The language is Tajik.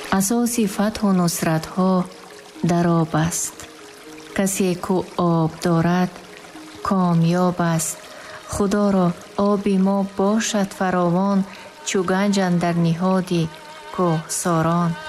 асоси фатҳу нусратҳо дар об аст. касе ку об дорад комёб аст. худоро оби мо бошад фаровон, чӯ ганҷ андар ниҳоди кӯҳсорон.